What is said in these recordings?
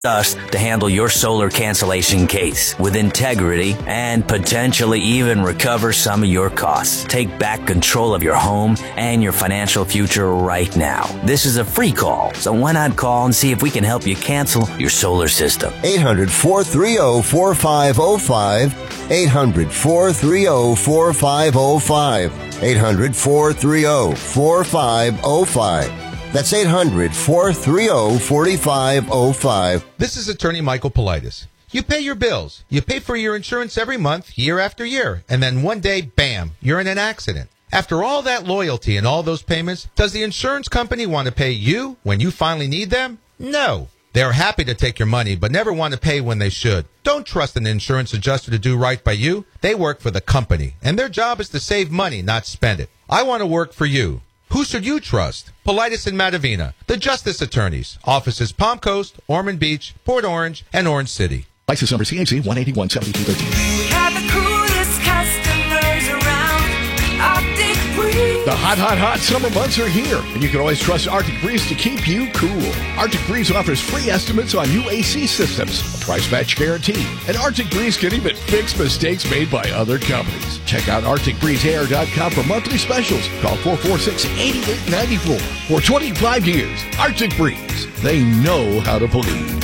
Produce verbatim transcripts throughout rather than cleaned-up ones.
us to handle your solar cancellation case with integrity and potentially even recover some of your costs. Take back control of your home and your financial future right now. This is a free call, so why not call and see if we can help you cancel your solar system? eight hundred, four three zero, four five zero five. eight hundred, four three zero, four five zero five. eight hundred, four three zero, four five zero five. That's eight hundred, four three zero, four five zero five. This is attorney Michael Politis. You pay your bills. You pay for your insurance every month, year after year. And then one day, bam, you're in an accident. After all that loyalty and all those payments, does the insurance company want to pay you when you finally need them? No. They're happy to take your money, but never want to pay when they should. Don't trust an insurance adjuster to do right by you. They work for the company, and their job is to save money, not spend it. I want to work for you. Who should you trust? Politis and Matavina, the Justice Attorneys. Offices Palm Coast, Ormond Beach, Port Orange, and Orange City. License number C H C one eighty-one seventy-two thirteen. We have the coolest customers around. Arctic Breeze. The hot, hot, hot summer months are here, and you can always trust Arctic Breeze to keep you cool. Arctic Breeze offers free estimates on new A C systems, a price match guarantee, and Arctic Breeze can even fix mistakes made by other companies. Check out arctic breeze air dot com for monthly specials. Call four four six, eight eight nine four. For twenty-five years, Arctic Breeze. They know how to please.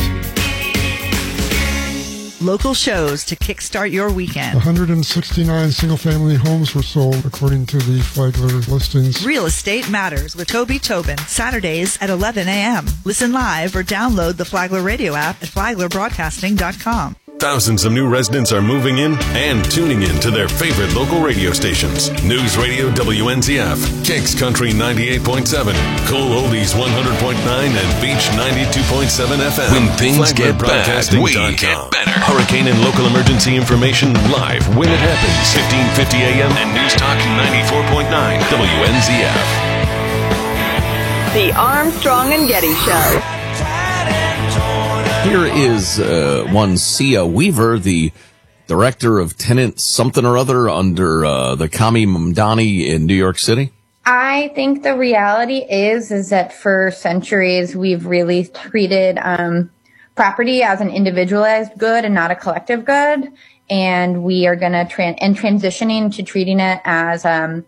Local shows to kickstart your weekend. one hundred sixty-nine single-family homes were sold, according to the Flagler listings. Real Estate Matters with Toby Tobin, Saturdays at eleven a.m. Listen live or download the Flagler radio app at flagler broadcasting dot com. Thousands of new residents are moving in and tuning in to their favorite local radio stations. News Radio W N Z F, Kicks Country ninety-eight point seven, Cool Oldies one hundred point nine, and Beach ninety-two point seven F M. When things get bad, we get better. Hurricane and local emergency information live when it happens. fifteen fifty a.m. and News Talk ninety-four point nine W N Z F. The Armstrong and Getty Show. Here is uh, one Sia Weaver, the director of tenant something or other under uh, the Kami Mamdani in New York City. I think the reality is, is that for centuries we've really treated um, property as an individualized good and not a collective good. And we are going to tran- and transitioning to treating it as um,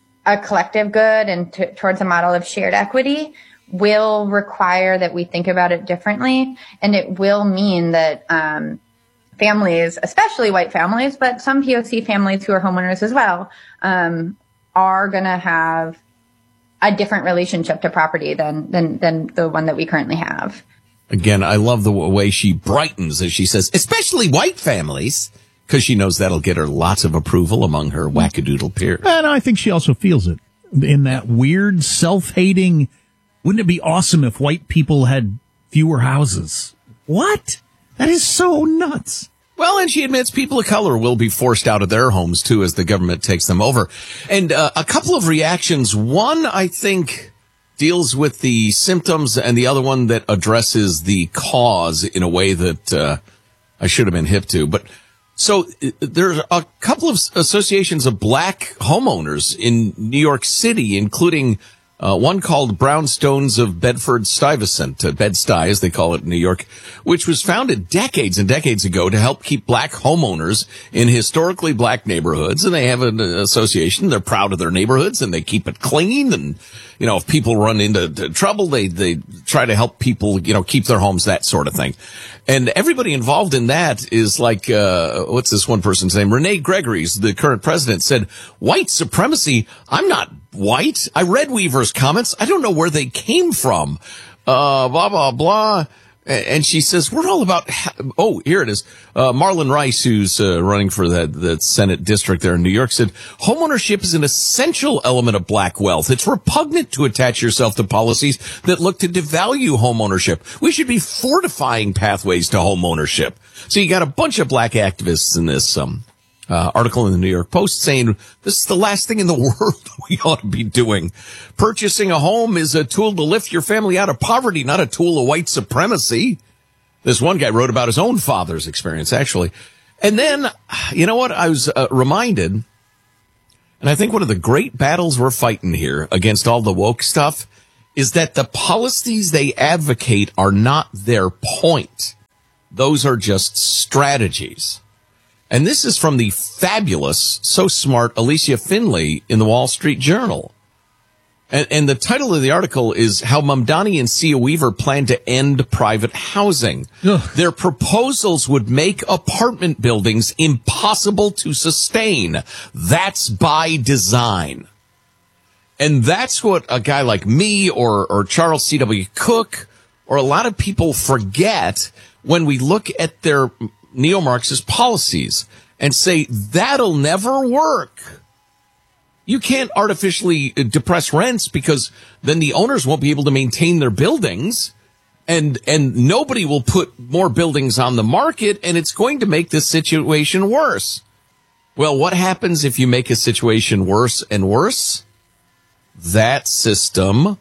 a collective good and t- towards a model of shared equity will require that we think about it differently. And it will mean that um, families, especially white families, but some P O C families who are homeowners as well, um, are going to have a different relationship to property than, than, than the one that we currently have. Again, I love the way she brightens as she says, especially white families, because she knows that'll get her lots of approval among her wackadoodle peers. And I think she also feels it in that weird self-hating, wouldn't it be awesome if white people had fewer houses? What? That is so nuts. Well, and she admits people of color will be forced out of their homes, too, as the government takes them over. And uh, a couple of reactions. One, I think, deals with the symptoms, and the other one that addresses the cause in a way that uh, I should have been hip to. But so uh, there's a couple of associations of black homeowners in New York City, including Uh, one called Brownstones of Bedford-Stuyvesant, uh, Bed-Stuy, as they call it in New York, which was founded decades and decades ago to help keep black homeowners in historically black neighborhoods. And they have an association. They're proud of their neighborhoods, and they keep it clean. And, you know, if people run into to trouble, they, they try to help people, you know, keep their homes, that sort of thing. And everybody involved in that is like, uh, what's this one person's name? Renee Gregory's, the current president, said, white supremacy, I'm not white. I read Weaver's comments. I don't know where they came from. Uh, blah, blah, blah. And she says, we're all about, ha- oh, here it is. Uh, Marlon Rice, who's uh, running for that, that Senate district there in New York, said, homeownership is an essential element of black wealth. It's repugnant to attach yourself to policies that look to devalue homeownership. We should be fortifying pathways to homeownership. So you got a bunch of black activists in this, um, Uh, article in the New York Post saying this is the last thing in the world we ought to be doing. Purchasing a home is a tool to lift your family out of poverty, not a tool of white supremacy. This one guy wrote about his own father's experience, actually. And then, you know what? I was uh, reminded, and I think one of the great battles we're fighting here against all the woke stuff is that the policies they advocate are not their point. Those are just strategies. And this is from the fabulous, so smart Alicia Finley in the Wall Street Journal. And, and the title of the article is How Mamdani and Sia Weaver Plan to End Private Housing. Ugh. Their proposals would make apartment buildings impossible to sustain. That's by design. And that's what a guy like me or, or Charles C W. Cook or a lot of people forget when we look at their neo-Marxist policies and say, that'll never work. You can't artificially depress rents because then the owners won't be able to maintain their buildings and, and nobody will put more buildings on the market and it's going to make this situation worse. Well, what happens if you make a situation worse and worse? That system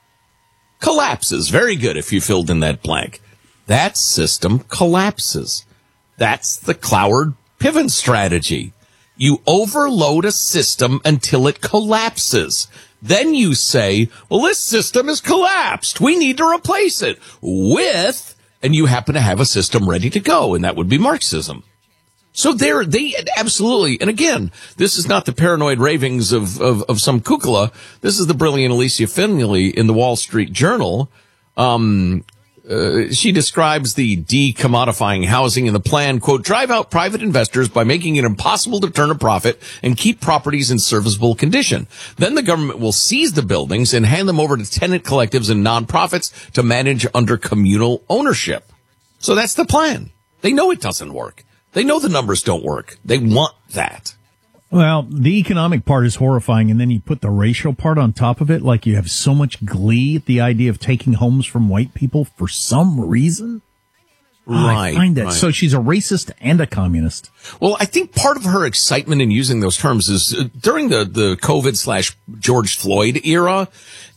collapses. Very good if you filled in that blank. That system collapses. That's the Cloward-Piven strategy. You overload a system until it collapses. Then you say, well, this system has collapsed. We need to replace it with, and you happen to have a system ready to go, and that would be Marxism. So they're, they absolutely, and again, this is not the paranoid ravings of, of, of some kukla. This is the brilliant Alicia Finley in the Wall Street Journal. Um, Uh, she describes the decommodifying housing in the plan, quote, drive out private investors by making it impossible to turn a profit and keep properties in serviceable condition. Then the government will seize the buildings and hand them over to tenant collectives and nonprofits to manage under communal ownership. So that's the plan. They know it doesn't work. They know the numbers don't work. They want that. Well, the economic part is horrifying, and then you put the racial part on top of it, like you have so much glee at the idea of taking homes from white people for some reason. Right. I find that. Right. So she's a racist and a communist. Well, I think part of her excitement in using those terms is uh, during the, the COVID slash George Floyd era,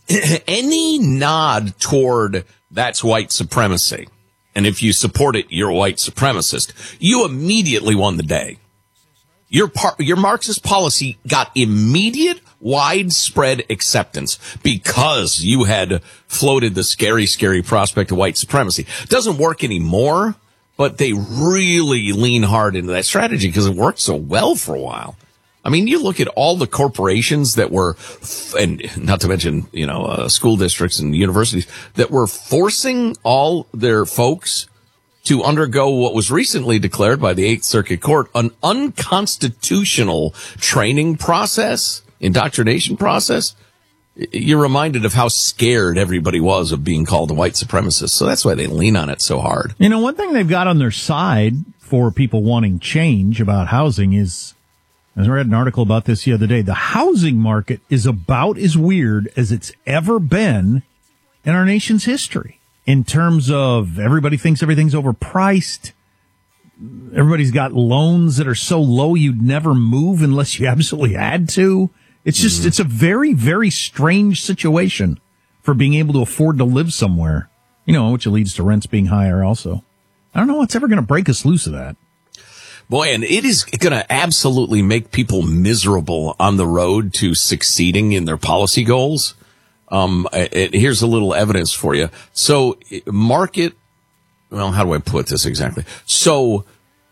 any nod toward that's white supremacy. And if you support it, you're a white supremacist. You immediately won the day. Your par- your Marxist policy got immediate, widespread acceptance because you had floated the scary, scary prospect of white supremacy. Doesn't work anymore, but they really lean hard into that strategy because it worked so well for a while. I mean, you look at all the corporations that were, and not to mention, you know, uh, school districts and universities that were forcing all their folks to undergo what was recently declared by the Eighth Circuit Court an unconstitutional training process, indoctrination process. You're reminded of how scared everybody was of being called a white supremacist. So that's why they lean on it so hard. You know, one thing they've got on their side for people wanting change about housing is, I read an article about this the other day, the housing market is about as weird as it's ever been in our nation's history. In terms of everybody thinks everything's overpriced. Everybody's got loans that are so low you'd never move unless you absolutely had to. It's just, mm-hmm. it's a very, very strange situation for being able to afford to live somewhere, you know, which leads to rents being higher also. I don't know what's ever going to break us loose of that. Boy, and it is going to absolutely make people miserable on the road to succeeding in their policy goals. Um, it, here's a little evidence for you. So market, well, how do I put this exactly? So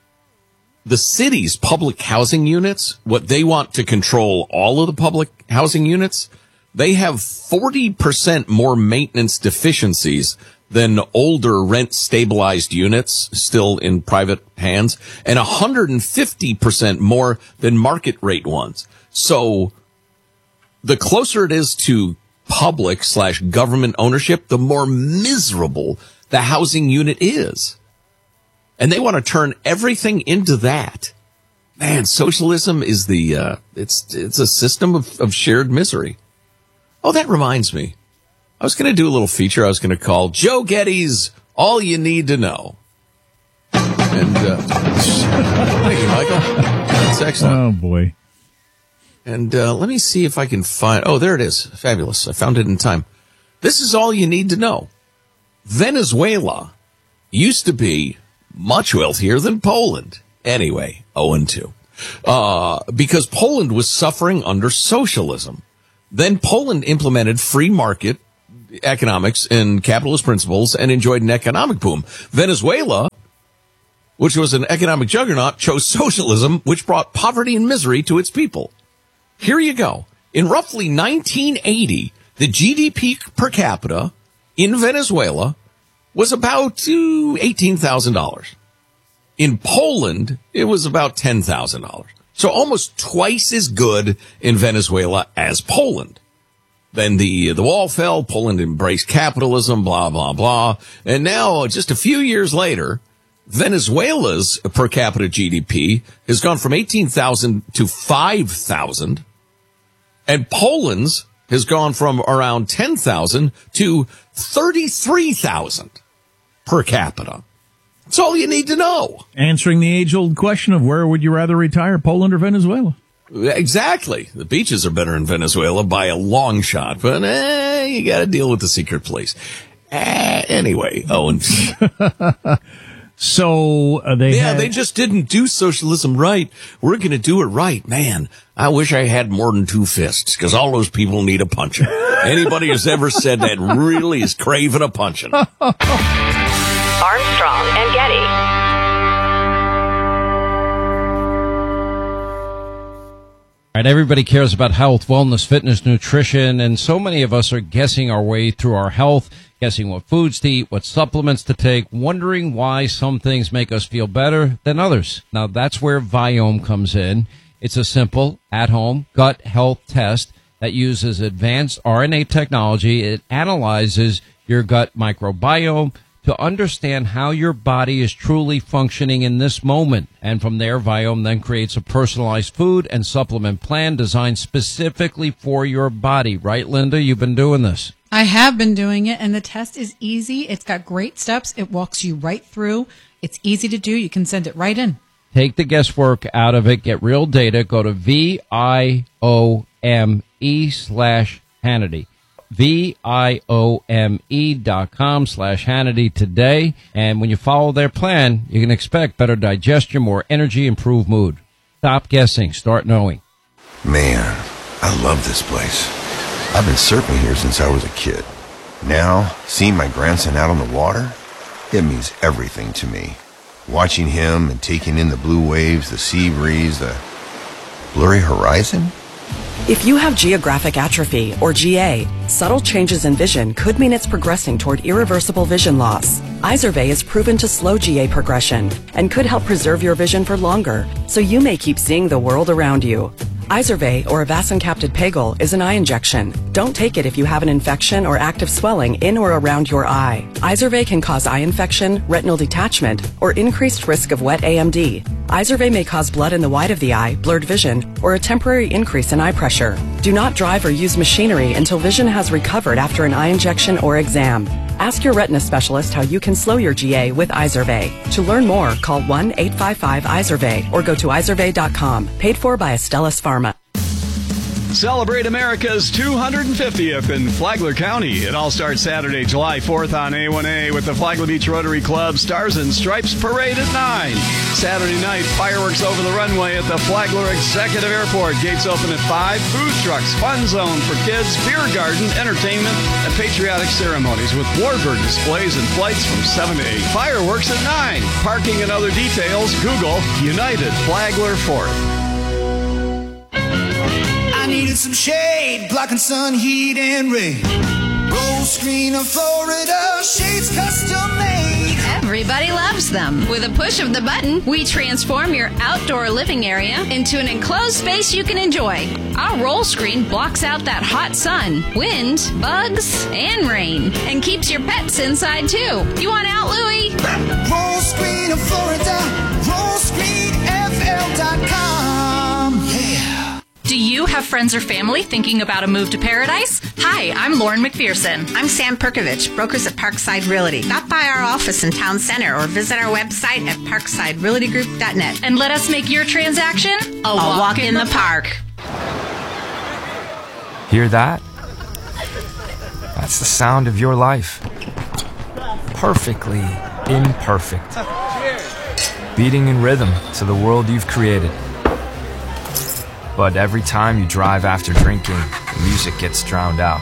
the city's public housing units, what they want to control all of the public housing units, they have forty percent more maintenance deficiencies than older rent stabilized units still in private hands and one hundred fifty percent more than market rate ones. So the closer it is to public slash government ownership, the more miserable the housing unit is. And they want to turn everything into that. Man, socialism is the, uh, it's, it's a system of, of shared misery. Oh, that reminds me. I was going to do a little feature I was going to call Joe Getty's All You Need to Know. And, uh, thank you, Michael. That's excellent. Oh, boy. And uh, let me see if I can find... Oh, there it is. Fabulous. I found it in time. This is all you need to know. Venezuela used to be much wealthier than Poland. Anyway, oh and two. Uh, because Poland was suffering under socialism. Then Poland implemented free market economics and capitalist principles and enjoyed an economic boom. Venezuela which was an economic juggernaut, chose socialism, which brought poverty and misery to its people. Here you go. In roughly nineteen eighty, the G D P per capita in Venezuela was about uh, eighteen thousand dollars. In Poland, it was about ten thousand dollars. So almost twice as good in Venezuela as Poland. Then the the wall fell, Poland embraced capitalism, blah, blah, blah. And now, just a few years later, Venezuela's per capita G D P has gone from eighteen thousand to five thousand. And Poland's has gone from around ten thousand to thirty-three thousand per capita. That's all you need to know. Answering the age-old question of where would you rather retire, Poland or Venezuela? Exactly. The beaches are better in Venezuela by a long shot, but eh, you got to deal with the secret police. Eh, anyway, Owen. So uh, they yeah, had... they just didn't do socialism right. We're going to do it right, man. I wish I had more than two fists, because all those people need a punching. Anybody who's ever said that really is craving a punching. Armstrong and Getty. Right, everybody cares about health, wellness, fitness, nutrition, and so many of us are guessing our way through our health, guessing what foods to eat, what supplements to take, wondering why some things make us feel better than others. Now, that's where Viome comes in. It's a simple, at-home gut health test that uses advanced R N A technology. It analyzes your gut microbiome to understand how your body is truly functioning in this moment. And from there, Viome then creates a personalized food and supplement plan designed specifically for your body. Right, Linda? You've been doing this. I have been doing it, and the test is easy. It's got great steps. It walks you right through. It's easy to do. You can send it right in. Take the guesswork out of it. Get real data. Go to V I O M E slash Hannity. V I O M E dot com slash Hannity today. And when you follow their plan, you can expect better digestion, more energy, improved mood. Stop guessing. Start knowing. Man, I love this place. I've been surfing here since I was a kid. Now, seeing my grandson out on the water, it means everything to me. Watching him and taking in the blue waves, the sea breeze, the blurry horizon. If you have geographic atrophy, or G A, subtle changes in vision could mean it's progressing toward irreversible vision loss. Izervay is proven to slow G A progression and could help preserve your vision for longer, so you may keep seeing the world around you. Izervay, or avacincaptad pegol, is an eye injection. Don't take it if you have an infection or active swelling in or around your eye. Izervay can cause eye infection, retinal detachment, or increased risk of wet A M D. Izervay may cause blood in the white of the eye, blurred vision, or a temporary increase in eye pressure. Do not drive or use machinery until vision has recovered after an eye injection or exam. Ask your retina specialist how you can slow your G A with Izervay. To learn more, call one eight five five Izervay or go to izervay dot com. Paid for by Astellas Pharma. Celebrate America's two hundred fiftieth in Flagler County. It all starts Saturday, July fourth on A one A with the Flagler Beach Rotary Club Stars and Stripes Parade at nine. Saturday night, fireworks over the runway at the Flagler Executive Airport. Gates open at five. Food trucks, fun zone for kids, beer garden, entertainment, and patriotic ceremonies with warbird displays and flights from seven to eight. Fireworks at nine. Parking and other details, Google United Flagler Fourth. I needed some shade, blocking sun, heat, and rain. Roll screen of Florida, shades custom made. Everybody loves them. With a push of the button, we transform your outdoor living area into an enclosed space you can enjoy. Our roll screen blocks out that hot sun, wind, bugs, and rain, and keeps your pets inside too. You want out, Louie? Roll screen of Florida, roll screen F L dot com. Yeah. Do you have friends or family thinking about a move to paradise? Hi, I'm Lauren McPherson. I'm Sam Perkovich, brokers at Parkside Realty. Stop by our office in Town Center or visit our website at parkside realty group dot net. And let us make your transaction a, a walk, walk in, in the, the park. Hear that? That's the sound of your life. Perfectly imperfect. Beating in rhythm to the world you've created. But every time you drive after drinking, the music gets drowned out.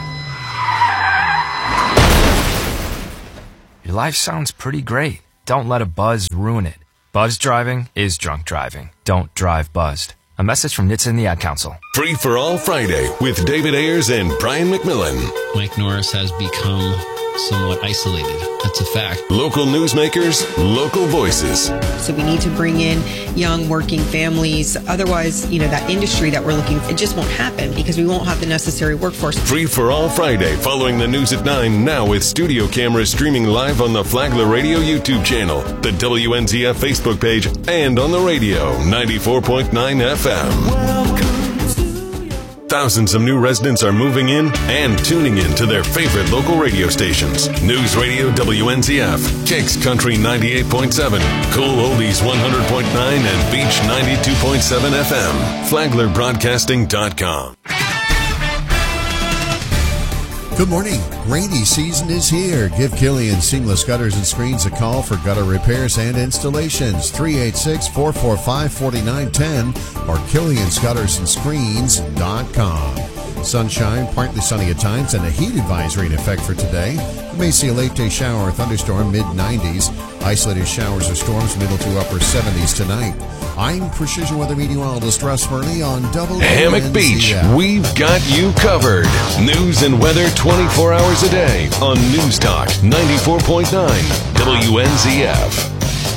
Your life sounds pretty great. Don't let a buzz ruin it. Buzzed driving is drunk driving. Don't drive buzzed. A message from N H T S A and the Ad Council. Free for All Friday with David Ayers and Brian McMillan. Mike Norris has become somewhat isolated. That's a fact. Local newsmakers, local voices. So we need to bring in young working families. Otherwise, you know, that industry that we're looking for, it just won't happen because we won't have the necessary workforce. Free for All Friday following the news at nine, now with studio cameras streaming live on the Flagler Radio YouTube channel, the W N Z F Facebook page, and on the radio, ninety-four point nine F M. Thousands of new residents are moving in and tuning in to their favorite local radio stations. News Radio W N Z F, Kicks Country ninety-eight point seven, Cool Oldies one hundred point nine, and Beach ninety-two point seven F M. Flagler Broadcasting dot com. Good morning. Rainy season is here. Give Killian Seamless Gutters and Screens a call for gutter repairs and installations. three eight six, four four five, four nine one zero or Killian's Gutters and Screens dot com. Sunshine, partly sunny at times, and a heat advisory in effect for today. You may see a late day shower or thunderstorm, mid nineties. Isolated showers or storms, middle to upper seventies tonight. I'm Precision Weather Meteorologist Russ Murley on Double Hammock Beach, we've got you covered. News and weather twenty-four hours a day on News Talk ninety-four point nine W N Z F.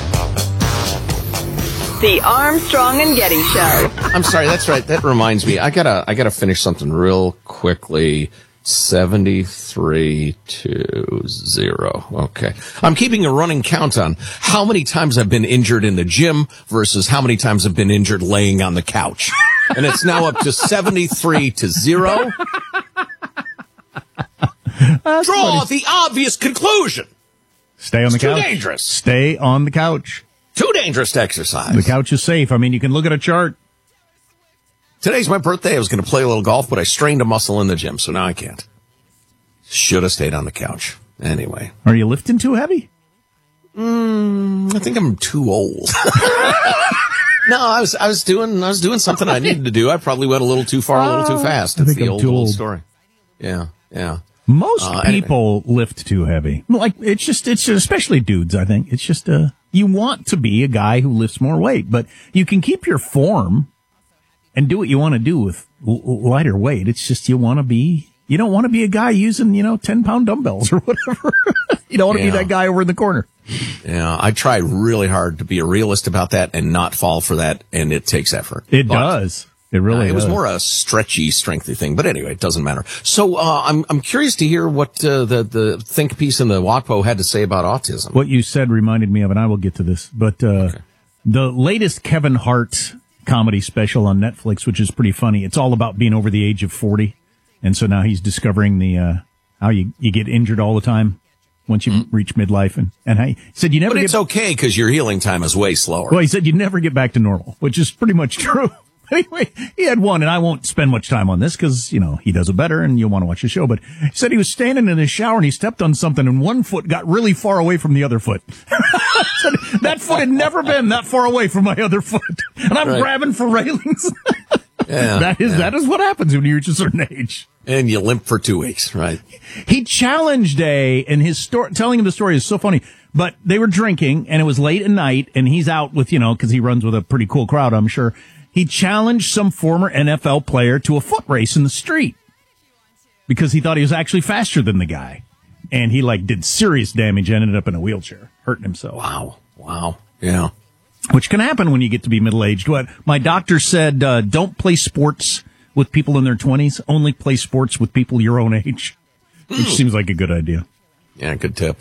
The Armstrong and Getty Show. I'm sorry, that's right. That reminds me. I gotta, I gotta finish something real quickly. seventy-three to zero. Okay. I'm keeping a running count on how many times I've been injured in the gym versus how many times I've been injured laying on the couch. And it's now up to seventy-three to zero. That's Draw funny. the obvious conclusion. Stay on the It's too couch. dangerous. Stay on the couch. Too dangerous to exercise. The couch is safe. I mean, you can look at a chart. Today's my birthday. I was going to play a little golf, but I strained a muscle in the gym, so now I can't. Should have stayed on the couch. Anyway. Are you lifting too heavy? Mm, I think I'm too old. No, I was I was doing I was doing something I needed to do. I probably went a little too far, a little too fast. I It's think the I'm old, too old old. story. Yeah, yeah. Most Uh, anyway. people lift too heavy. Like, it's just, it's especially dudes, I think. It's just, uh, you want to be a guy who lifts more weight, but you can keep your form and do what you want to do with l- lighter weight. It's just, you want to be, you don't want to be a guy using, you know, ten pound dumbbells or whatever. You don't want to Yeah. be that guy over in the corner. Yeah, I try really hard to be a realist about that and not fall for that, and it takes effort. It But, does. It really uh, It was does. more a stretchy, strengthy thing, but anyway, it doesn't matter. So uh, I'm I'm curious to hear what uh, the the think piece in the WAPO had to say about autism. What you said reminded me of, and I will get to this, but uh, the latest Kevin Hart comedy special on Netflix, which is pretty funny. It's all about being over the age of forty, and so now he's discovering the uh, how you, you get injured all the time once you Mm-hmm. reach midlife, and and how he said you never. But get, it's okay because your healing time is way slower. well, he said you never get back to normal, which is pretty much true. Anyway, he had one, and I won't spend much time on this because, you know, he does it better and you'll want to watch the show. But he said he was standing in his shower and he stepped on something and one foot got really far away from the other foot. Said, that foot had never been that far away from my other foot. And I'm Right. grabbing for railings. Yeah, that is yeah. that is what happens when you reach a certain age. And you limp for two weeks, right? He challenged a, and his story, telling him the story is so funny, but they were drinking and it was late at night and he's out with, you know, cause he runs with a pretty cool crowd, I'm sure. He challenged some former N F L player to a foot race in the street because he thought he was actually faster than the guy. And he like did serious damage and ended up in a wheelchair, hurting himself. Wow. Wow. Yeah. Which can happen when you get to be middle-aged. What my doctor said, uh, don't play sports with people in their twenties, only play sports with people your own age, which seems like a good idea. Yeah, good tip.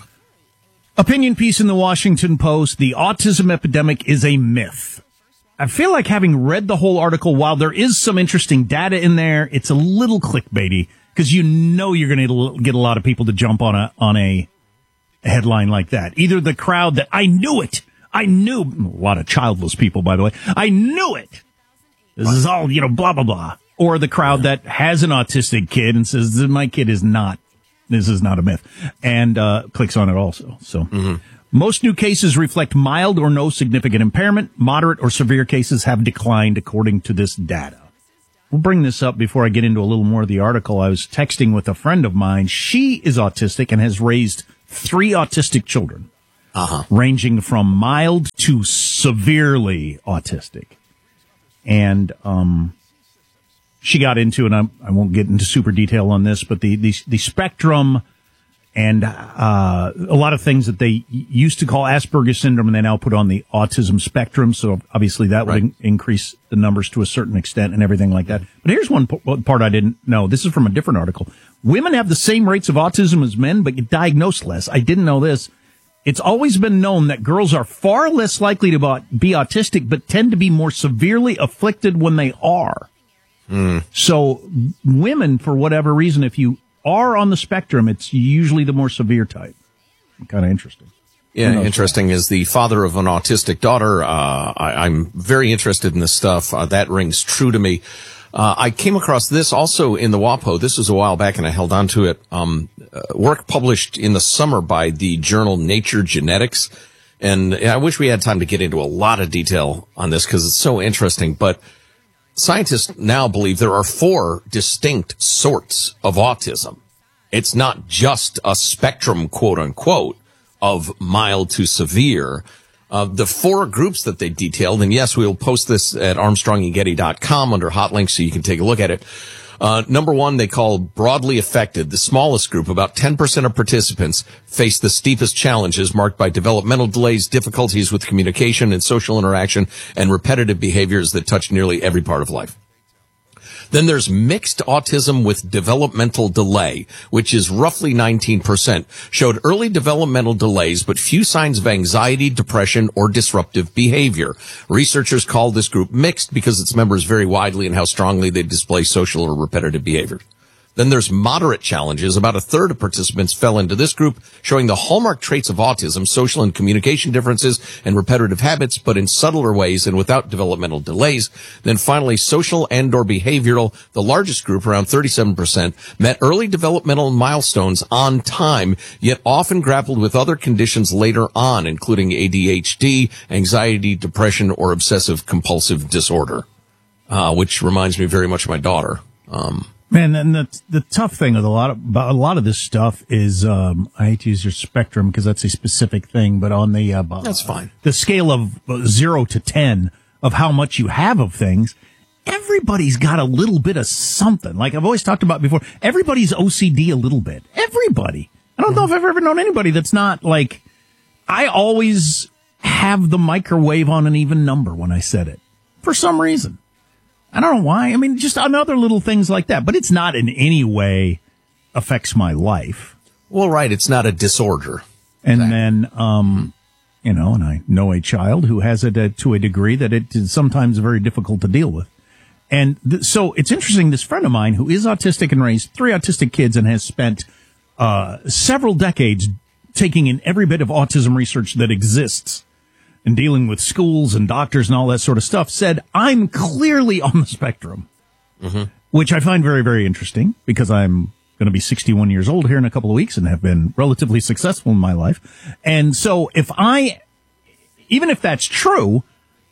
Opinion piece in the Washington Post, the autism epidemic is a myth. I feel like having read the whole article, while there is some interesting data in there, it's a little clickbaity because you know you're going to get a lot of people to jump on a on a headline like that. Either the crowd that I knew it, I knew a lot of childless people, by the way, I knew it. This is all, you know, blah blah blah. Or the crowd that has an autistic kid and says, "My kid is not. This is not a myth," and uh, clicks on it also. So. Mm-hmm. Most new cases reflect mild or no significant impairment. Moderate or severe cases have declined, according to this data. We'll bring this up before I get into a little more of the article. I was texting with a friend of mine. She is autistic and has raised three autistic children. uh-huh. ranging from mild to severely autistic. And um, she got into, and I, I won't get into super detail on this, but the, the, the spectrum and uh, a lot of things that they used to call Asperger's syndrome and they now put on the autism spectrum. So obviously that would right. in- increase the numbers to a certain extent and everything like that. But here's one p- part I didn't know. This is from a different article. Women have the same rates of autism as men, but get diagnosed less. I didn't know this. It's always been known that girls are far less likely to be autistic, but tend to be more severely afflicted when they are. Mm. So women, for whatever reason, if you are on the spectrum, it's usually the more severe type. Kind of interesting. Yeah, interesting. As the father of an autistic daughter, uh, I, I'm very interested in this stuff. Uh, that rings true to me. Uh, I came across this also in the WAPO. This was a while back, and I held on to it. Um, uh, work published in the summer by the journal Nature Genetics. And I wish we had time to get into a lot of detail on this because it's so interesting. But scientists now believe there are four distinct sorts of autism. It's not just a spectrum, quote unquote, of mild to severe. Uh, the four groups that they detailed, and yes, we'll post this at armstrong and getty dot com under hot links so you can take a look at it. Uh, number one, they call broadly affected, the smallest group. About ten percent of participants face the steepest challenges marked by developmental delays, difficulties with communication and social interaction, and repetitive behaviors that touch nearly every part of life. Then there's mixed autism with developmental delay, which is roughly nineteen percent, showed early developmental delays, but few signs of anxiety, depression, or disruptive behavior. Researchers call this group mixed because its members vary widely in how strongly they display social or repetitive behavior. Then there's moderate challenges. About a third of participants fell into this group, showing the hallmark traits of autism, social and communication differences, and repetitive habits, but in subtler ways and without developmental delays. Then finally, social and or behavioral, the largest group, around thirty-seven percent, met early developmental milestones on time, yet often grappled with other conditions later on, including A D H D, anxiety, depression, or obsessive compulsive disorder, uh, which reminds me very much of my daughter. Um, Man, and the the tough thing with a lot of about a lot of this stuff is um, I hate to use your spectrum because that's a specific thing, but on the uh, that's fine the scale of zero to ten of how much you have of things, everybody's got a little bit of something. Like I've always talked about before, everybody's O C D a little bit. Everybody. I don't know if I've ever known anybody that's not like. I always have the microwave on an even number when I set it for some reason. I don't know why. I mean, just other little things like that. But it's not in any way affects my life. Well, right. It's not a disorder. And exactly. then, um, you know, and I know a child who has it uh, to a degree that it is sometimes very difficult to deal with. And th- so it's interesting. This friend of mine who is autistic and raised three autistic kids and has spent uh, several decades taking in every bit of autism research that exists and dealing with schools and doctors and all that sort of stuff, said, I'm clearly on the spectrum, mm-hmm. which I find very, very interesting because I'm going to be sixty-one years old here in a couple of weeks and have been relatively successful in my life. And so if I, even if that's true,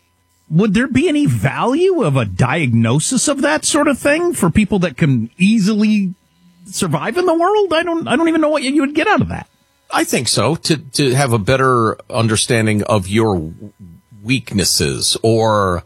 would there be any value of a diagnosis of that sort of thing for people that can easily survive in the world? I don't, I don't even know what you would get out of that. I think so, to to have a better understanding of your weaknesses or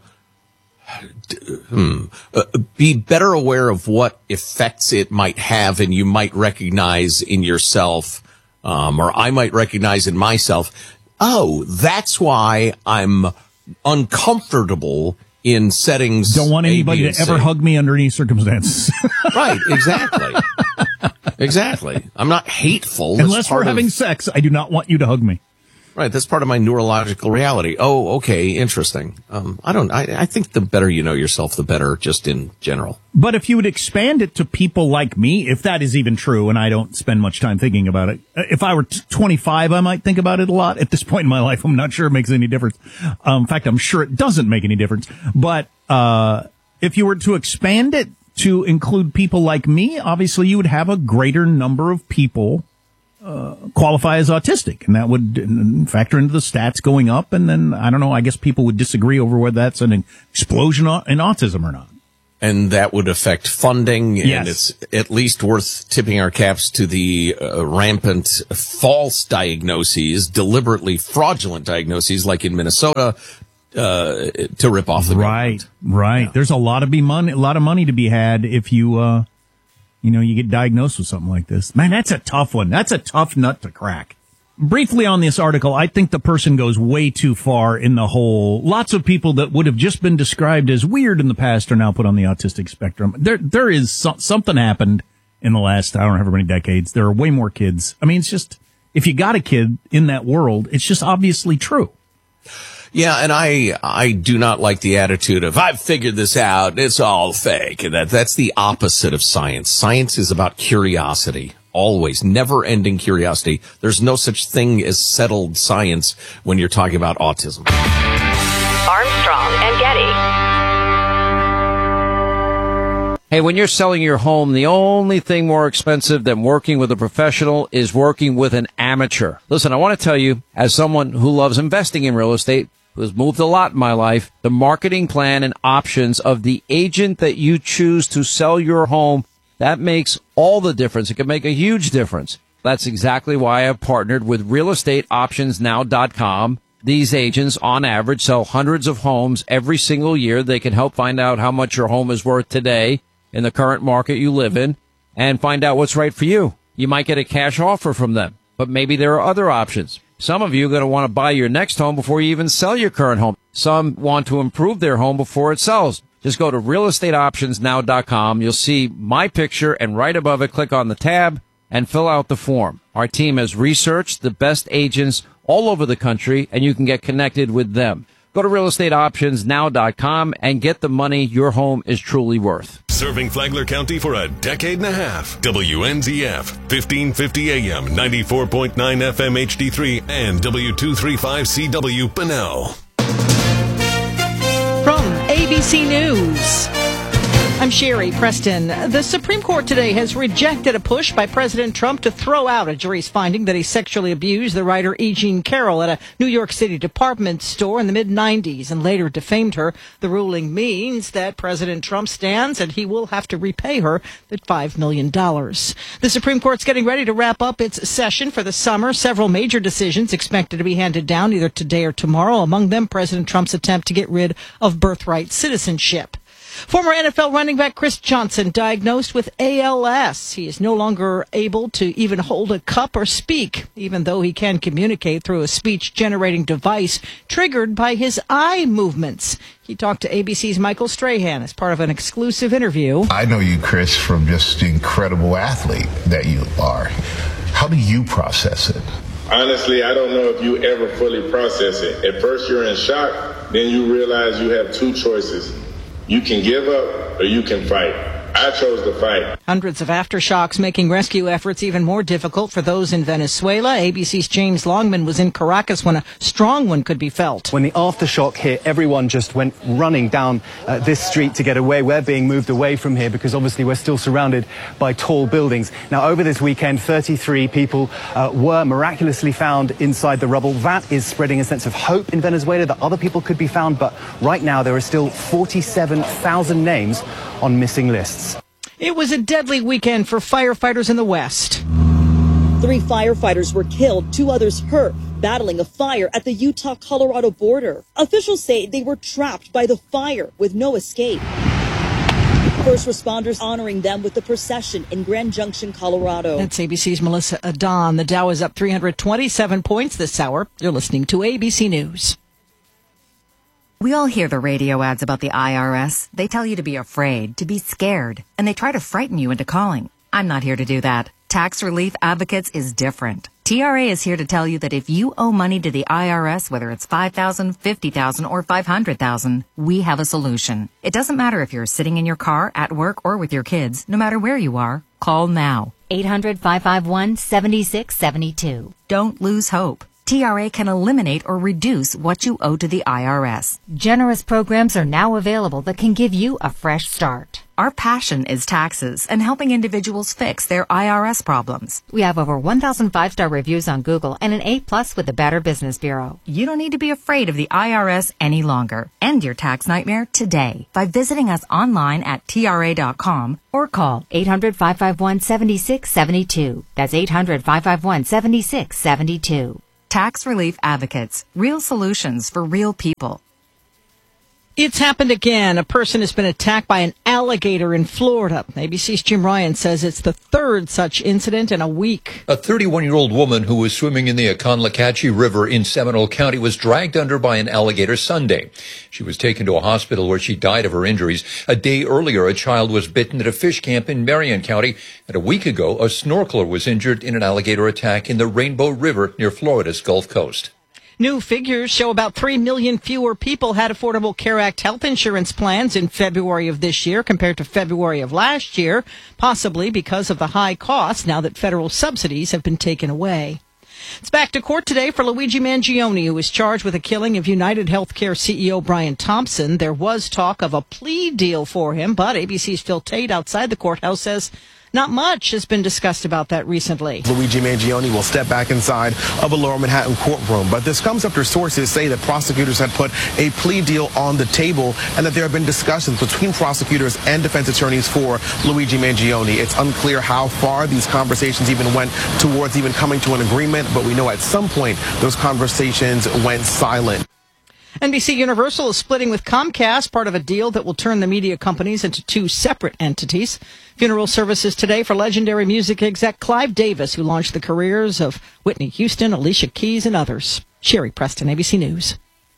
hmm, uh, be better aware of what effects it might have and you might recognize in yourself, um, or I might recognize in myself. Oh, that's why I'm uncomfortable in settings. Don't want anybody to ever hug me under any circumstances. Right, exactly. Exactly. I'm not hateful. Unless we're having of, sex, I do not want you to hug me. Right. That's part of my neurological reality. Oh, okay. Interesting. Um, I don't, I, I think the better you know yourself, the better just in general. But if you would expand it to people like me, if that is even true, and I don't spend much time thinking about it, if I were twenty-five, I might think about it a lot. At this point in my life, I'm not sure it makes any difference. Um, in fact, I'm sure it doesn't make any difference. But, uh, if you were to expand it to include people like me, obviously you would have a greater number of people uh, qualify as autistic, and that would factor into the stats going up. And then, I don't know, I guess people would disagree over whether that's an explosion in autism or not. And that would affect funding, and Yes. it's at least worth tipping our caps to the uh, rampant false diagnoses, deliberately fraudulent diagnoses, like in Minnesota, uh, to rip off the Right, government. right. There's a lot of be money, a lot of money to be had if you, uh, you know, you get diagnosed with something like this. Man, that's a tough one. That's a tough nut to crack. Briefly on this article, I think the person goes way too far in the whole. Lots of people that would have just been described as weird in the past are now put on the autistic spectrum. There, there is so, something happened in the last, I don't know how many decades. There are way more kids. I mean, it's just, if you got a kid in that world, it's just obviously true. Yeah, and I I do not like the attitude of, I've figured this out, it's all fake. That That's the opposite of science. Science is about curiosity. Always, never-ending curiosity. There's no such thing as settled science when you're talking about autism. Armstrong and Getty. Hey, when you're selling your home, the only thing more expensive than working with a professional is working with an amateur. Listen, I want to tell you, as someone who loves investing in real estate, who has moved a lot in my life, the marketing plan and options of the agent that you choose to sell your home, that makes all the difference. It can make a huge difference. That's exactly why I've partnered with real estate options now dot com. These agents, on average, sell hundreds of homes every single year. They can help find out how much your home is worth today in the current market you live in and find out what's right for you. You might get a cash offer from them, but maybe there are other options. Some of you are going to want to buy your next home before you even sell your current home. Some want to improve their home before it sells. Just go to real estate options now dot com. You'll see my picture, and right above it, click on the tab and fill out the form. Our team has researched the best agents all over the country, and you can get connected with them. Go to real estate options now dot com and get the money your home is truly worth. Serving Flagler County for a decade and a half. W N Z F, fifteen fifty A M, ninety-four point nine F M H D three, and W two thirty-five C W Bunnell. From A B C News, I'm Sherry Preston. The Supreme Court today has rejected a push by President Trump to throw out a jury's finding that he sexually abused the writer E. Jean Carroll at a New York City department store in the mid nineties and later defamed her. The ruling means that President Trump stands and he will have to repay her that five million dollars. The Supreme Court's getting ready to wrap up its session for the summer. Several major decisions expected to be handed down either today or tomorrow. Among them, President Trump's attempt to get rid of birthright citizenship. Former N F L running back Chris Johnson diagnosed with A L S. He is no longer able to even hold a cup or speak, even though he can communicate through a speech-generating device triggered by his eye movements. He talked to A B C's Michael Strahan as part of an exclusive interview. I know you, Chris, from just the incredible athlete that you are. How do you process it? Honestly, I don't know if you ever fully process it. At first you're in shock, then you realize you have two choices. You can give up or you can fight. I chose to fight. Hundreds of aftershocks making rescue efforts even more difficult for those in Venezuela. A B C's James Longman was in Caracas when a strong one could be felt. When the aftershock hit, everyone just went running down uh, this street to get away. We're being moved away from here because obviously we're still surrounded by tall buildings. Now, over this weekend, thirty-three people uh, were miraculously found inside the rubble. That is spreading a sense of hope in Venezuela that other people could be found. But right now, there are still forty-seven thousand names on missing lists. It was a deadly weekend for firefighters in the West. Three firefighters were killed, two others hurt, battling a fire at the Utah-Colorado border. Officials say they were trapped by the fire with no escape. First responders honoring them with the procession in Grand Junction, Colorado. That's A B C's Melissa Adon. The Dow is up three hundred twenty-seven points this hour. You're listening to A B C News. We all hear the radio ads about the I R S. They tell you to be afraid, to be scared, and they try to frighten you into calling. I'm not here to do that. Tax Relief Advocates is different. T R A is here to tell you that if you owe money to the I R S, whether it's five thousand dollars, fifty thousand dollars, or five hundred thousand dollars, we have a solution. It doesn't matter if you're sitting in your car, at work, or with your kids. No matter where you are, call now. eight hundred, five five one, seven six seven two. Don't lose hope. T R A can eliminate or reduce what you owe to the I R S. Generous programs are now available that can give you a fresh start. Our passion is taxes and helping individuals fix their I R S problems. We have over one thousand five-star reviews on Google and an A plus with the Better Business Bureau. You don't need to be afraid of the I R S any longer. End your tax nightmare today by visiting us online at T R A dot com or call eight hundred, five five one, seven six seven two. That's eight hundred, five five one, seven six seven two. Tax Relief Advocates. Real solutions for real people. It's happened again. A person has been attacked by an alligator in Florida. A B C's Jim Ryan says it's the third such incident in a week. A thirty-one-year-old woman who was swimming in the Aconlacatchee River in Seminole County was dragged under by an alligator Sunday. She was taken to a hospital where she died of her injuries. A day earlier, a child was bitten at a fish camp in Marion County. And a week ago, a snorkeler was injured in an alligator attack in the Rainbow River near Florida's Gulf Coast. New figures show about three million fewer people had Affordable Care Act health insurance plans in February of this year compared to February of last year, possibly because of the high cost now that federal subsidies have been taken away. It's back to court today for Luigi Mangione, who is charged with the killing of United Healthcare C E O Brian Thompson. There was talk of a plea deal for him, but A B C's Phil Tate outside the courthouse says not much has been discussed about that recently. Luigi Mangione will step back inside of a Lower Manhattan courtroom. But this comes after sources say that prosecutors had put a plea deal on the table and that there have been discussions between prosecutors and defense attorneys for Luigi Mangione. It's unclear how far these conversations even went towards even coming to an agreement, but we know at some point those conversations went silent. N B C Universal is splitting with Comcast, part of a deal that will turn the media companies into two separate entities. Funeral services today for legendary music exec Clive Davis, who launched the careers of Whitney Houston, Alicia Keys, and others. Sherry Preston, A B C News.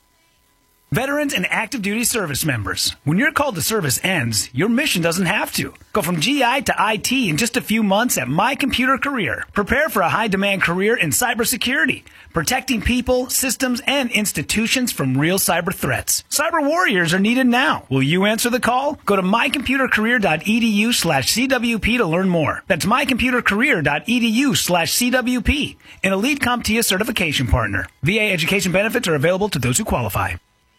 Veterans and active duty service members. When your call to service ends, your mission doesn't have to. Go from G I to I T in just a few months at My Computer Career. Prepare for a high-demand career in cybersecurity, protecting people, systems, and institutions from real cyber threats. Cyber warriors are needed now. Will you answer the call? Go to mycomputercareer.edu slash CWP to learn more. That's mycomputercareer.edu slash CWP, an Elite CompTIA certification partner. V A education benefits are available to those who qualify.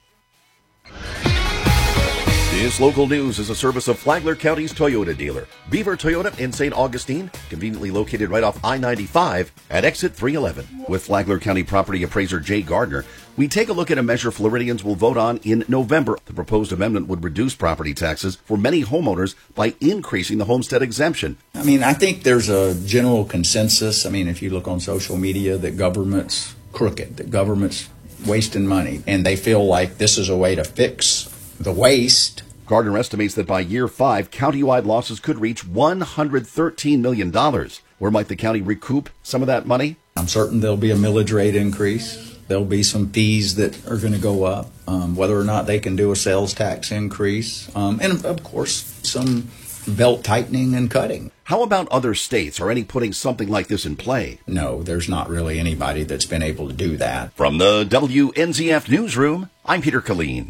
This local news is a service of Flagler County's Toyota dealer, Beaver Toyota in Saint Augustine, conveniently located right off I ninety-five at exit three eleven. With Flagler County property appraiser Jay Gardner, we take a look at a measure Floridians will vote on in November. The proposed amendment would reduce property taxes for many homeowners by increasing the homestead exemption. I mean, I think there's a general consensus. I mean, if you look on social media, that government's crooked, that government's wasting money, and they feel like this is a way to fix the waste. Gardner estimates that by year five, countywide losses could reach one hundred thirteen million dollars. Where might the county recoup some of that money? I'm certain there'll be a millage rate increase. There'll be some fees that are going to go up, um, whether or not they can do a sales tax increase, um, and, of course, some belt tightening and cutting. How about other states? Are any putting something like this in play? No, there's not really anybody that's been able to do that. From the W N Z F Newsroom, I'm Peter Killeen.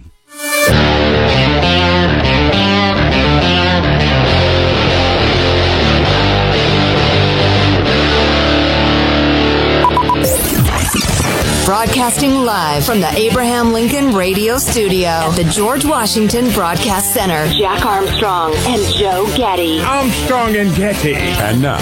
Broadcasting live from the Abraham Lincoln Radio Studio at the George Washington Broadcast Center. Jack Armstrong and Joe Getty. Armstrong and Getty. And now,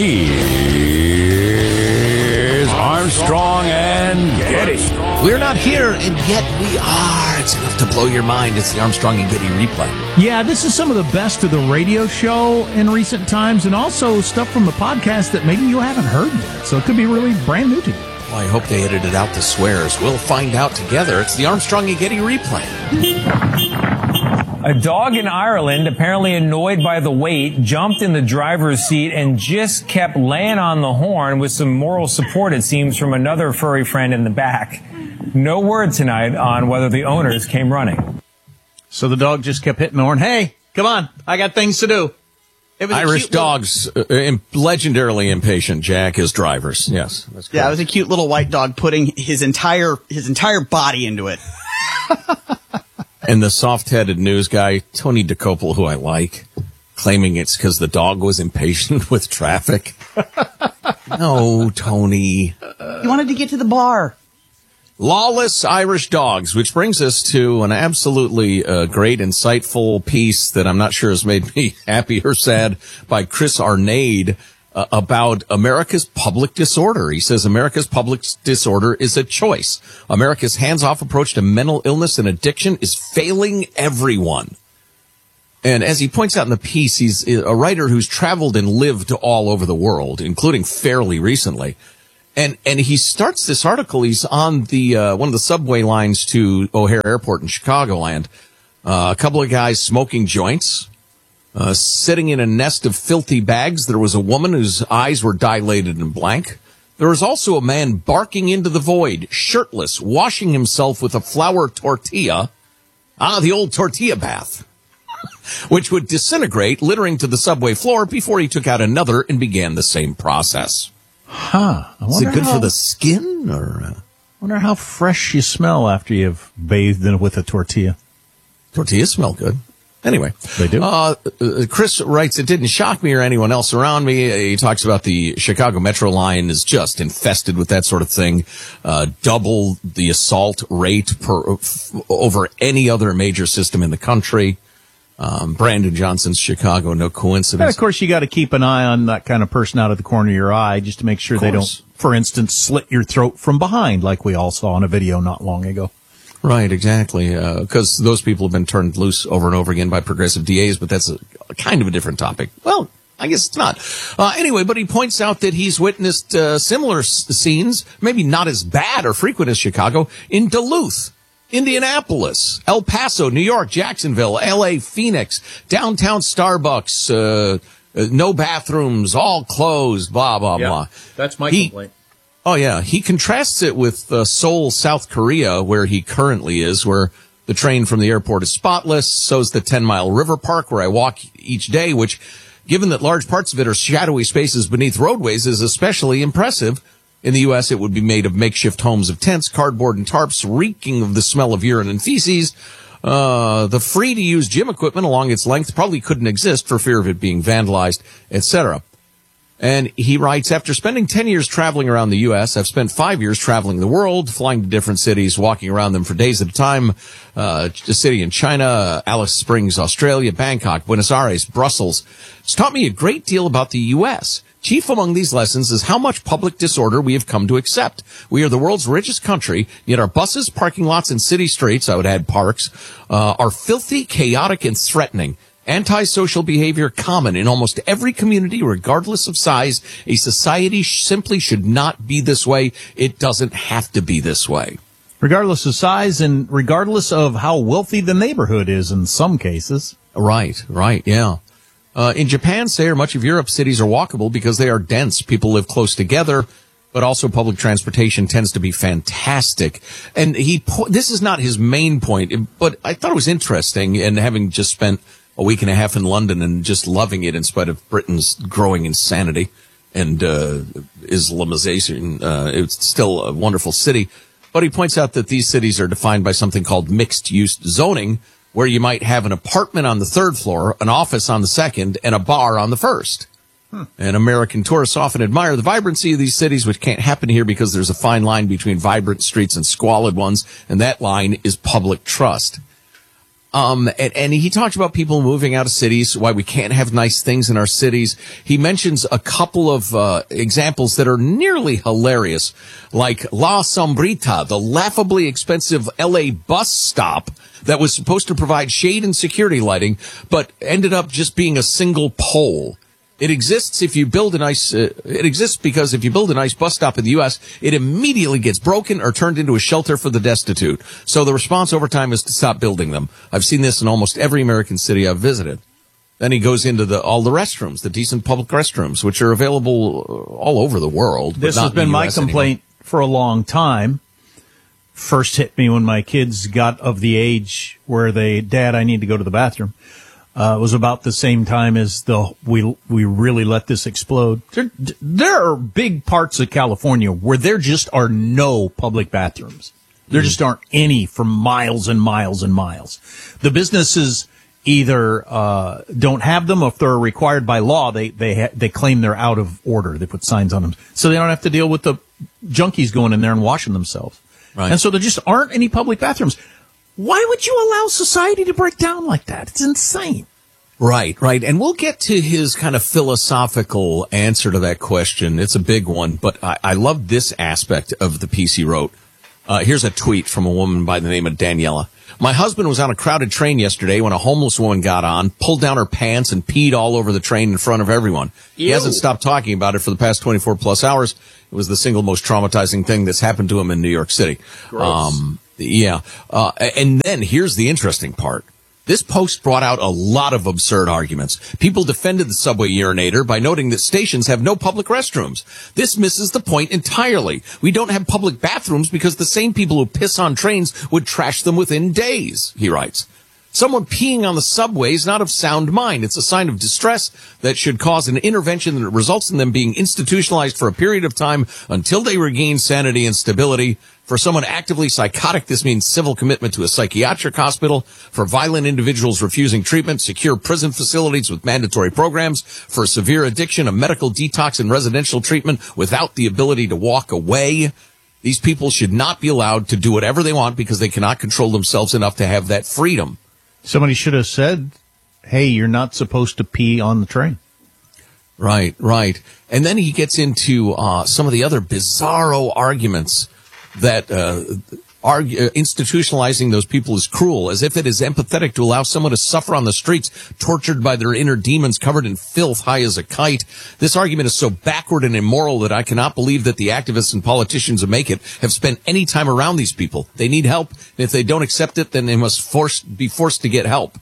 here's Armstrong and Getty. We're not here, and yet we are. It's enough to blow your mind. It's the Armstrong and Getty replay. Yeah, this is some of the best of the radio show in recent times, and also stuff from the podcast that maybe you haven't heard yet. So it could be really brand new to you. Well, I hope they edited out the swears. We'll find out together. It's the Armstrong and Getty replay. A dog in Ireland, apparently annoyed by the wait, jumped in the driver's seat and just kept laying on the horn with some moral support, it seems, from another furry friend in the back. No word tonight on whether the owners came running. So the dog just kept hitting the horn. Hey, come on. I got things to do. Irish dogs, little... uh, legendarily impatient, Jack, as drivers. Yes. That's yeah, it was a cute little white dog putting his entire his entire body into it. And the soft-headed news guy, Tony DeCopel, who I like, claiming it's because the dog was impatient with traffic. No, Tony. He wanted to get to the bar. Lawless Irish dogs, which brings us to an absolutely uh, great, insightful piece that I'm not sure has made me happy or sad by Chris Arnade uh, about America's public disorder. He says America's public disorder is a choice. America's hands-off approach to mental illness and addiction is failing everyone. And as he points out in the piece, he's a writer who's traveled and lived all over the world, including fairly recently. And and he starts this article. He's on the uh, one of the subway lines to O'Hare Airport in Chicagoland. Uh, a couple of guys smoking joints, uh, sitting in a nest of filthy bags. There was a woman whose eyes were dilated and blank. There was also a man barking into the void, shirtless, washing himself with a flour tortilla. Ah, the old tortilla bath, which would disintegrate, littering to the subway floor before he took out another and began the same process. Huh. I Is it good how, for the skin, or? Uh, wonder how fresh you smell after you've bathed in with a tortilla. Tortillas smell good. Anyway. They do. Uh, uh, Chris writes, it didn't shock me or anyone else around me. He talks about the Chicago Metro line is just infested with that sort of thing. Uh, double the assault rate per, f- over any other major system in the country. Um, Brandon Johnson's Chicago, no coincidence. And of course, you got to keep an eye on that kind of person out of the corner of your eye just to make sure they don't, for instance, slit your throat from behind like we all saw in a video not long ago. Right, exactly. Because uh, those people have been turned loose over and over again by progressive D As, but that's a, a kind of a different topic. Well, I guess it's not. Uh, anyway, but he points out that he's witnessed uh, similar s- scenes, maybe not as bad or frequent as Chicago, in Duluth, Indianapolis, El Paso, New York, Jacksonville, L A, Phoenix, downtown Starbucks, uh, uh, no bathrooms, all closed, blah, blah, yeah, blah. That's my he, complaint. Oh, yeah. He contrasts it with uh, Seoul, South Korea, where he currently is, where the train from the airport is spotless. So's the ten-mile river park where I walk each day, which, given that large parts of it are shadowy spaces beneath roadways, is especially impressive. In the U S, it would be made of makeshift homes of tents, cardboard, and tarps, reeking of the smell of urine and feces. Uh, the free-to-use gym equipment along its length probably couldn't exist for fear of it being vandalized, et cetera. And he writes, after spending ten years traveling around the U S, I've spent five years traveling the world, flying to different cities, walking around them for days at a time. Uh, a city in China, Alice Springs, Australia, Bangkok, Buenos Aires, Brussels. It's taught me a great deal about the U S. Chief among these lessons is how much public disorder we have come to accept. We are the world's richest country, yet our buses, parking lots, and city streets, I would add parks, uh, are filthy, chaotic, and threatening. Antisocial behavior common in almost every community, regardless of size. A society sh- simply should not be this way. It doesn't have to be this way. Regardless of size and regardless of how wealthy the neighborhood is in some cases. Right, right, yeah. Uh, in Japan, say, or much of Europe, cities are walkable because they are dense. People live close together, but also public transportation tends to be fantastic. And he, po- this is not his main point, but I thought it was interesting, and having just spent a week and a half in London and just loving it in spite of Britain's growing insanity and uh, Islamization, uh, it's still a wonderful city. But he points out that these cities are defined by something called mixed-use zoning, where you might have an apartment on the third floor, an office on the second, and a bar on the first. Hmm. And American tourists often admire the vibrancy of these cities, which can't happen here because there's a fine line between vibrant streets and squalid ones, and that line is public trust. Um, and, and he talks about people moving out of cities, why we can't have nice things in our cities. He mentions a couple of uh, examples that are nearly hilarious, like La Sombrita, the laughably expensive L A bus stop that was supposed to provide shade and security lighting, but ended up just being a single pole. It exists if you build a nice, uh, it exists because if you build a nice bus stop in the U S, it immediately gets broken or turned into a shelter for the destitute. So the response over time is to stop building them. I've seen this in almost every American city I've visited. Then he goes into the, all the restrooms, the decent public restrooms, which are available all over the world. This has been my complaint anymore. For a long time. First hit me when my kids got of the age where they, Dad, I need to go to the bathroom. Uh, it was about the same time as the we we really let this explode. There, there are big parts of California where there just are no public bathrooms. There mm. just aren't any for miles and miles and miles. The businesses either uh, don't have them, or if they're required by law, they they ha- they claim they're out of order. They put signs on them, so they don't have to deal with the junkies going in there and washing themselves. Right. And so there just aren't any public bathrooms. Why would you allow society to break down like that? It's insane. Right, right. And we'll get to his kind of philosophical answer to that question. It's a big one, but I, I love this aspect of the piece he wrote. Uh, here's a tweet from a woman by the name of Daniela. My husband was on a crowded train yesterday when a homeless woman got on, pulled down her pants, and peed all over the train in front of everyone. Ew. He hasn't stopped talking about it for the past twenty-four plus hours. It was the single most traumatizing thing that's happened to him in New York City. Gross. Um, yeah. Uh, and then here's the interesting part. This post brought out a lot of absurd arguments. People defended the subway urinator by noting that stations have no public restrooms. This misses the point entirely. We don't have public bathrooms because the same people who piss on trains would trash them within days, he writes. Someone peeing on the subway is not of sound mind. It's a sign of distress that should cause an intervention that results in them being institutionalized for a period of time until they regain sanity and stability. For someone actively psychotic, this means civil commitment to a psychiatric hospital. For violent individuals refusing treatment, secure prison facilities with mandatory programs. For severe addiction, a medical detox and residential treatment without the ability to walk away. These people should not be allowed to do whatever they want because they cannot control themselves enough to have that freedom. Somebody should have said, hey, you're not supposed to pee on the train. Right, right. And then he gets into uh, some of the other bizarro arguments that uh, argue, uh, institutionalizing those people is cruel, as if it is empathetic to allow someone to suffer on the streets, tortured by their inner demons, covered in filth, high as a kite. This argument is so backward and immoral that I cannot believe that the activists and politicians who make it have spent any time around these people. They need help, and if they don't accept it, then they must force, be forced to get help.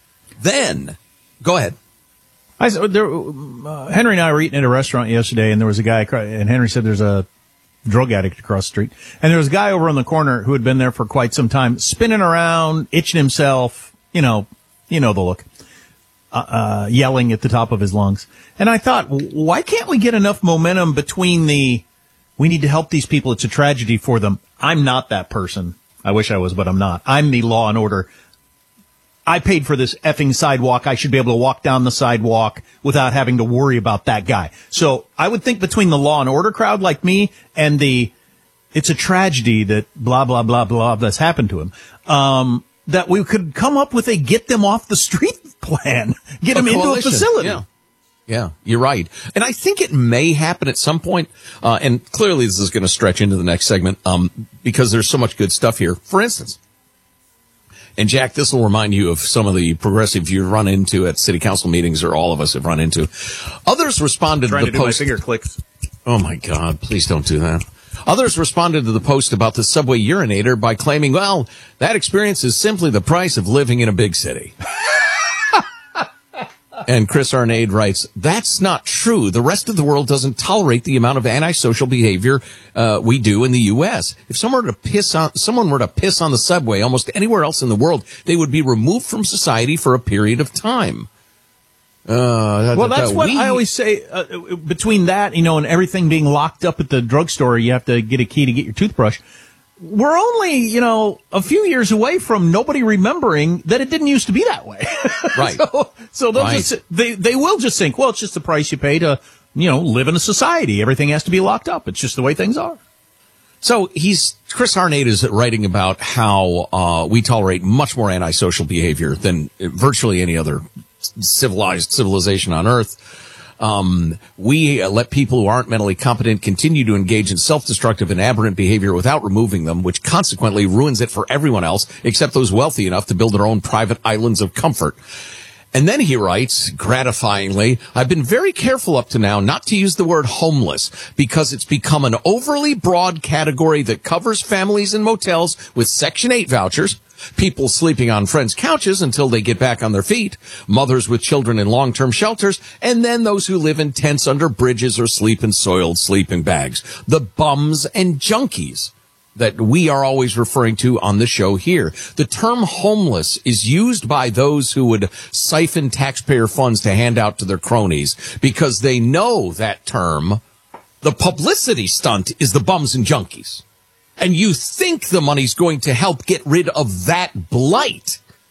Then, go ahead. I, there, uh, Henry and I were eating at a restaurant yesterday, and there was a guy, and Henry said there's a drug addict across the street. And there was a guy over on the corner who had been there for quite some time, spinning around, itching himself, you know, you know the look, uh, uh, yelling at the top of his lungs. And I thought, why can't we get enough momentum between the, we need to help these people, it's a tragedy for them. I'm not that person. I wish I was, but I'm not. I'm the law and order. I paid for this effing sidewalk. I should be able to walk down the sidewalk without having to worry about that guy. So I would think between the law and order crowd like me and the, it's a tragedy that blah, blah, blah, blah, that's happened to him, um, that we could come up with a get them off the street plan, get them into a facility. Yeah. Yeah, you're right. And I think it may happen at some point. Uh, and clearly this is going to stretch into the next segment, um, because there's so much good stuff here. For instance, and Jack, this will remind you of some of the progressives you run into at city council meetings, or all of us have run into. Others responded Trying to the to post. Do my finger clicks. Oh my God, please don't do that. Others responded to the post about the subway urinator by claiming, well, that experience is simply the price of living in a big city. And Chris Arnade writes, that's not true. The rest of the world doesn't tolerate the amount of antisocial behavior uh, we do in the U S. If someone were to piss on someone were to piss on the subway almost anywhere else in the world, they would be removed from society for a period of time. Uh, well, that's what we, I always say. Uh, between that, you know, and everything being locked up at the drugstore, you have to get a key to get your toothbrush. We're only, you know, a few years away from nobody remembering that it didn't used to be that way. Right. so so they'll right. just, they, they will just think, well, it's just the price you pay to, you know, live in a society. Everything has to be locked up. It's just the way things are. So he's, Chris Arnade is writing about how uh, we tolerate much more antisocial behavior than virtually any other civilized civilization on Earth. Um, we uh, let people who aren't mentally competent continue to engage in self-destructive and aberrant behavior without removing them, which consequently ruins it for everyone else except those wealthy enough to build their own private islands of comfort. And then he writes, gratifyingly, I've been very careful up to now not to use the word homeless because it's become an overly broad category that covers families in motels with Section eight vouchers, people sleeping on friends' couches until they get back on their feet, mothers with children in long-term shelters, and then those who live in tents under bridges or sleep in soiled sleeping bags. The bums and junkies that we are always referring to on the show here. The term homeless is used by those who would siphon taxpayer funds to hand out to their cronies because they know that term, the publicity stunt, is the bums and junkies. And you think the money's going to help get rid of that blight.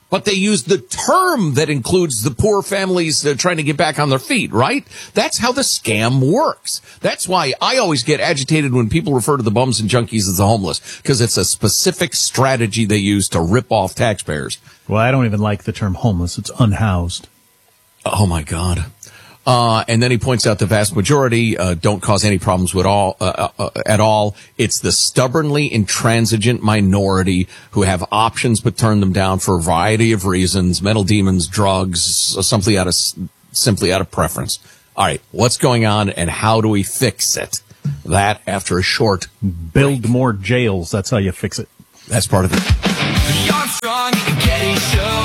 but they use the term that includes the poor families uh, trying to get back on their feet, right? That's how the scam works. That's why I always get agitated when people refer to the bums and junkies as the homeless, because it's a specific strategy they use to rip off taxpayers. Well, I don't even like the term homeless. It's unhoused. Oh, my God. Uh, and then he points out the vast majority uh, don't cause any problems with all, uh, uh, at all. It's the stubbornly intransigent minority who have options but turn them down for a variety of reasons: mental demons, drugs, simply out of simply out of preference. All right, what's going on, and how do we fix it? That after a short build break. More jails. That's how you fix it. That's part of it. The Armstrong and Getty Show.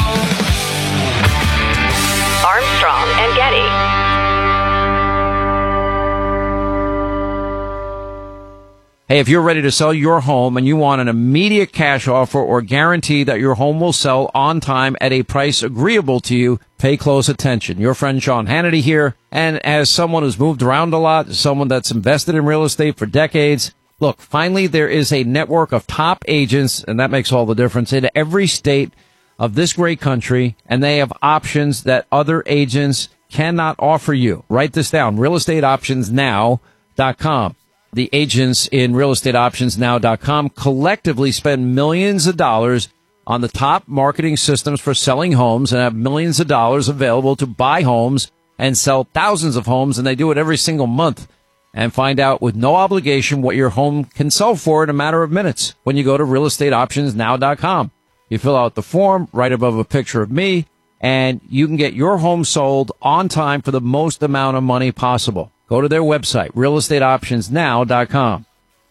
Armstrong and Getty. Hey, if you're ready to sell your home and you want an immediate cash offer or guarantee that your home will sell on time at a price agreeable to you, pay close attention. Your friend Sean Hannity here. And as someone who's moved around a lot, someone that's invested in real estate for decades, look, finally there is a network of top agents, and that makes all the difference, in every state of this great country, and they have options that other agents cannot offer you. Write this down, real estate options now dot com. The agents in real estate options now dot com collectively spend millions of dollars on the top marketing systems for selling homes and have millions of dollars available to buy homes and sell thousands of homes, and they do it every single month. And find out with no obligation what your home can sell for in a matter of minutes when you go to real estate options now dot com. You fill out the form right above a picture of me, and you can get your home sold on time for the most amount of money possible. Go to their website, real estate options now dot com.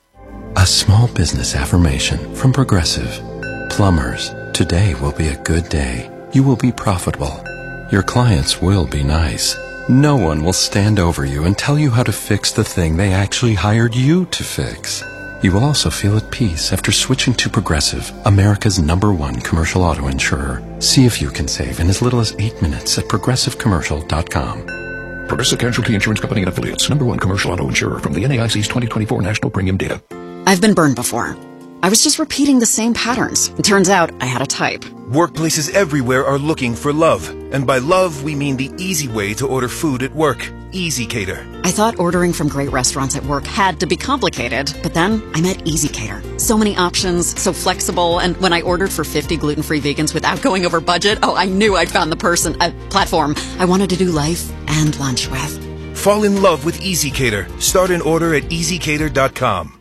A small business affirmation from Progressive. Plumbers, today will be a good day. You will be profitable. Your clients will be nice. No one will stand over you and tell you how to fix the thing they actually hired you to fix. You will also feel at peace after switching to Progressive, America's number one commercial auto insurer. See if you can save in as little as eight minutes at progressive commercial dot com. Progressive Casualty Insurance Company and Affiliates, number one commercial auto insurer from the N A I C's twenty twenty-four National Premium Data. I've been burned before. I was just repeating the same patterns. It turns out I had a type. Workplaces everywhere are looking for love. And by love, we mean the easy way to order food at work. Easy Cater. I thought ordering from great restaurants at work had to be complicated, but then I met Easy Cater. So many options, so flexible, and when I ordered for fifty gluten-free vegans without going over budget, oh, I knew I'd found the person, a platform I wanted to do life and lunch with. Fall in love with Easy Cater. Start an order at easy cater dot com.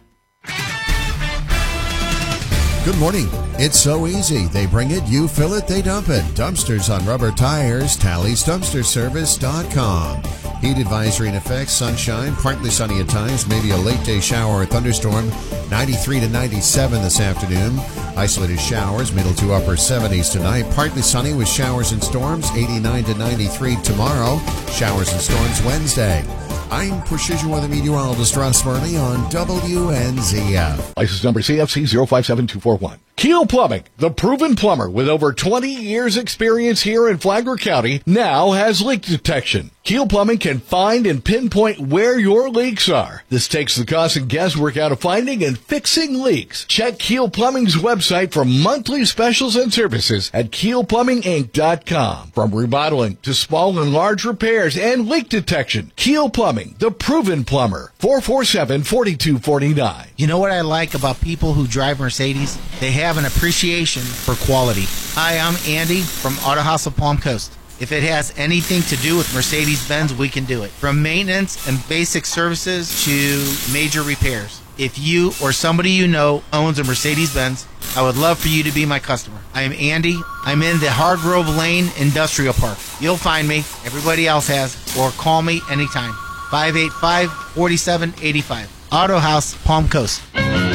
Good morning. It's so easy. They bring it, you fill it, they dump it. Dumpsters on rubber tires, Tally's Dumpster Service dot com. Heat advisory in effect, sunshine, partly sunny at times, maybe a late day shower or thunderstorm, ninety-three to ninety-seven this afternoon. Isolated showers, middle to upper seventies tonight. Partly sunny with showers and storms, eighty-nine to ninety-three tomorrow. Showers and storms Wednesday. I'm Precision Weather Meteorologist Ross Murley on W N Z F. License number C F C zero five seven two four one. Keel Plumbing, the proven plumber with over twenty years experience here in Flagler County, now has leak detection. Keel Plumbing can find and pinpoint where your leaks are. This takes the cost and guesswork out of finding and fixing leaks. Check Keel Plumbing's website for monthly specials and services at keel plumbing inc dot com. From remodeling to small and large repairs and leak detection, Keel Plumbing, the proven plumber, four four seven, four two four nine. You know what I like about people who drive Mercedes? They have an appreciation for quality. Hi, I'm Andy from Auto House of Palm Coast. If it has anything to do with Mercedes-Benz, we can do it. From maintenance and basic services to major repairs. If you or somebody you know owns a Mercedes-Benz, I would love for you to be my customer. I am Andy. I'm in the Hargrove Lane Industrial Park. You'll find me. Everybody else has. Or call me anytime. five eight five, four seven eight five. Auto House, Palm Coast.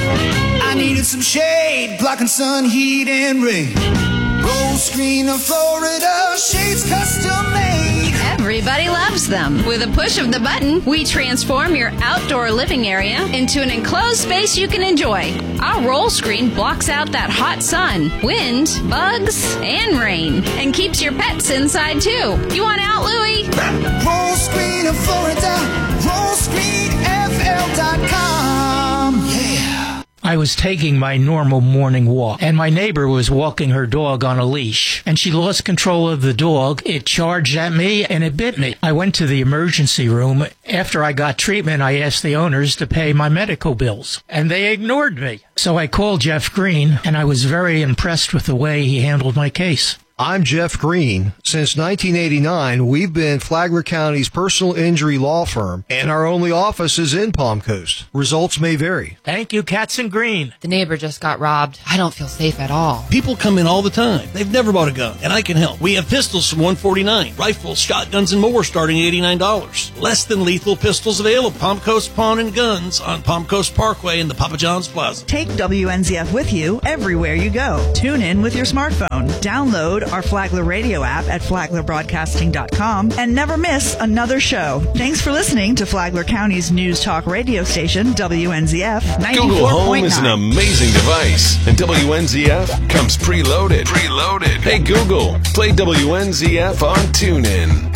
I needed some shade, blocking sun, heat, and rain. Roll screen of Florida, shades custom made. Everybody loves them. With a push of the button, we transform your outdoor living area into an enclosed space you can enjoy. Our roll screen blocks out that hot sun, wind, bugs, and rain, and keeps your pets inside too. You want out, Louie? Roll screen of Florida, roll screen F L dot com. Yeah. I was taking my normal morning walk, and my neighbor was walking her dog on a leash, and she lost control of the dog. It charged at me, and it bit me. I went to the emergency room. After I got treatment, I asked the owners to pay my medical bills, and they ignored me. So I called Jeff Green, and I was very impressed with the way he handled my case. I'm Jeff Green. Since nineteen eighty-nine, we've been Flagler County's personal injury law firm, and our only office is in Palm Coast. Results may vary. Thank you, Katzen Green. The neighbor just got robbed. I don't feel safe at all. People come in all the time. They've never bought a gun, and I can help. We have pistols from one forty-nine, rifles, shotguns, and more starting at eighty-nine dollars. Less than lethal pistols available. Palm Coast Pawn and Guns on Palm Coast Parkway in the Papa John's Plaza. Take W N Z F with you everywhere you go. Tune in with your smartphone. Download our Flagler Radio app at flagler broadcasting dot com and never miss another show. Thanks for listening to Flagler County's news talk radio station, W N Z F ninety-four point nine. Google Home is an amazing device, and W N Z F comes preloaded. Preloaded. Hey Google, play W N Z F on TuneIn.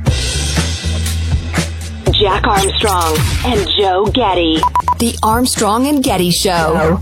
Jack Armstrong and Joe Getty. The Armstrong and Getty Show.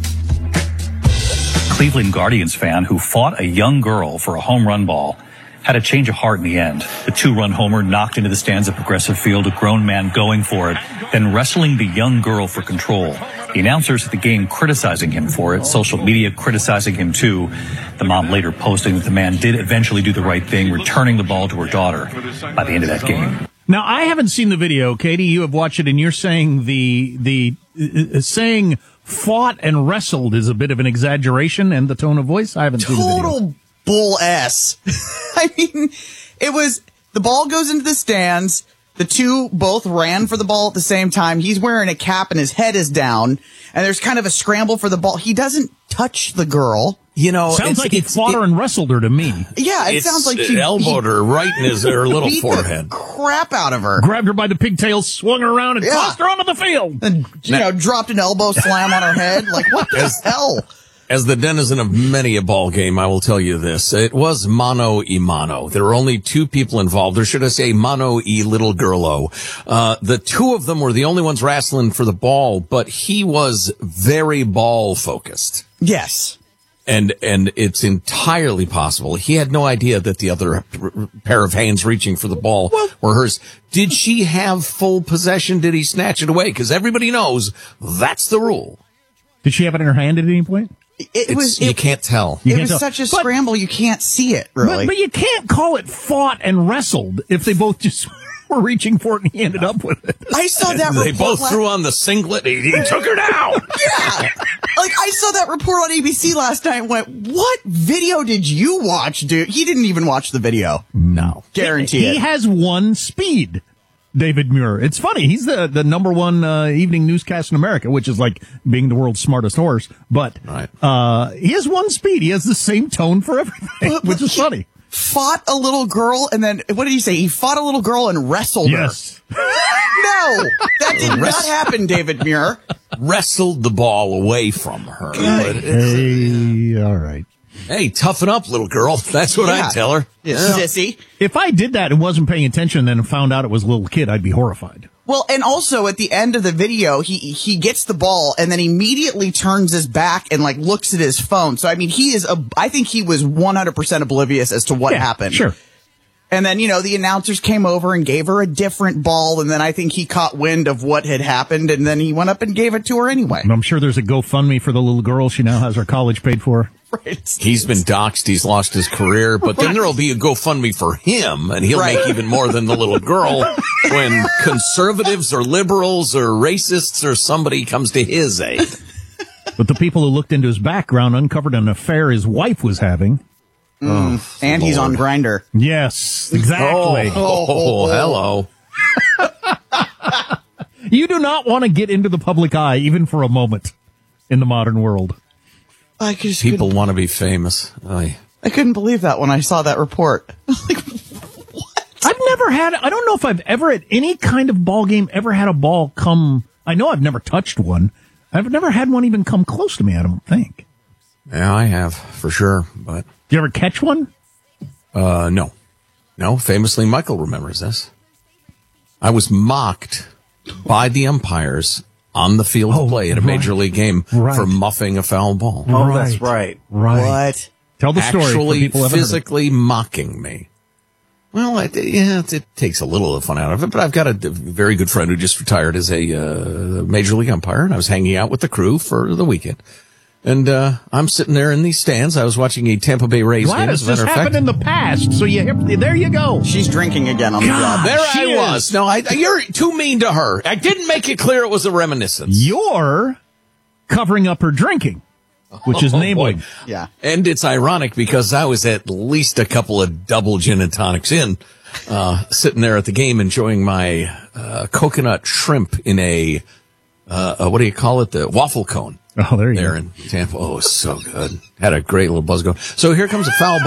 Cleveland Guardians fan who fought a young girl for a home run ball had a change of heart in the end. The two-run homer knocked into the stands at Progressive Field, a grown man going for it, then wrestling the young girl for control. The announcers at the game criticizing him for it, social media criticizing him too. The mom later posting that the man did eventually do the right thing, returning the ball to her daughter by the end of that game. Now, I haven't seen the video. Katie, you have watched it, and you're saying the the uh, saying fought and wrestled is a bit of an exaggeration and the tone of voice. I haven't seen the video. Total bull S. I mean, it was the ball goes into the stands. The two both ran for the ball at the same time. He's wearing a cap and his head is down, and there's kind of a scramble for the ball. He doesn't touch the girl. You know, sounds like he fought her and wrestled her to me. Yeah, it sounds like he elbowed he, her right in his her little beat forehead. The crap out of her. Grabbed her by the pigtails, swung her around, and Yeah. tossed her onto the field. And you Now- know, dropped an elbow slam on her head. Like what the As- hell? As the denizen of many a ball game, I will tell you this. It was mano y mano. There were only two people involved, or should I say mano y little girlo. Uh, the two of them were the only ones wrestling for the ball, but he was very ball focused. Yes. And, and it's entirely possible. He had no idea that the other pair of hands reaching for the ball were hers. Did she have full possession? Did he snatch it away? Because everybody knows that's the rule. Did she have it in her hand at any point? It It's, was. you It, can't tell. You it can't was tell. such a But- scramble. You can't see it really. But, but you can't call it fought and wrestled if they both just were reaching for it and he ended up with it. I saw that. They report both la- threw on the singlet. He, he took her down. Yeah. Like, I saw that report on A B C last night and went, what video did you watch, dude? He didn't even watch the video. No. Guarantee he, it. He has one speed, David Muir. It's funny. He's the, the number one uh, evening newscast in America, which is like being the world's smartest horse. But Right. uh, he has one speed. He has the same tone for everything, But- which but is he funny. Fought a little girl and then, what did he say? He fought a little girl and wrestled Yes. her. No, that did not happen, David Muir. Wrestled the ball away from her. But it's- Hey, all right. hey, toughen up, little girl. That's what Yeah. I tell her. Yeah. Sissy. If I did that and wasn't paying attention and then found out it was a little kid, I'd be horrified. Well, and also at the end of the video, he he gets the ball and then immediately turns his back and like looks at his phone. So I mean, he is a. I think he was one hundred percent oblivious as to what Yeah, happened. Sure. And then, you know, the announcers came over and gave her a different ball, and then I think he caught wind of what had happened, and then he went up and gave it to her anyway. And I'm sure there's a GoFundMe for the little girl. She now has her college paid for. Right. He's been doxxed. He's lost his career. But then there'll be a GoFundMe for him, and he'll Right. make even more than the little girl when conservatives or liberals or racists or somebody comes to his aid. But the people who looked into his background uncovered an affair his wife was having. Mm. Oh, and he's on Lord. Grindr. Yes, exactly. Oh, hello. You do not want to get into the public eye, even for a moment, in the modern world. I just People want to be famous. Aye. I couldn't believe that when I saw that report. I've never had, I don't know if I've ever at any kind of ball game ever had a ball come, I know I've never touched one. I've never had one even come close to me, I don't think. Yeah, I have, for sure. But Did you ever catch one? uh, no. No, famously, Michael remembers this. I was mocked by the umpires on the field Oh, of play at a right. major league game Right. for muffing a foul ball. Oh, that's right. Right. What? Tell the story. for Actually people who haven't heard it. physically mocking me. Well, it, yeah, it, it takes a little of the fun out of it, but I've got a d- very good friend who just retired as a uh, major league umpire, and I was hanging out with the crew for the weekend. And uh, I'm sitting there in these stands. I was watching a Tampa Bay Rays game. Gladys, As a this matter of happened fact. in the past, so you there you go. She's drinking again on the job. There she I is. was. No, I, you're too mean to her. I didn't make it clear it was a reminiscence. You're covering up her drinking, which is Oh, enabling. boy. Yeah. And it's ironic because I was at least a couple of double gin and tonics in, uh, sitting there at the game enjoying my uh, coconut shrimp in a, uh, uh, what do you call it? The waffle cone. Oh, there you there go. in Tampa. Oh, so good. Had a great little buzz going. So here comes a foul ball.